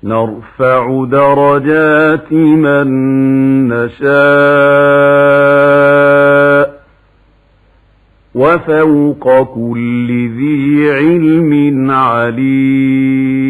نرفع درجات من نشاء وفوق كل ذي علم عليم.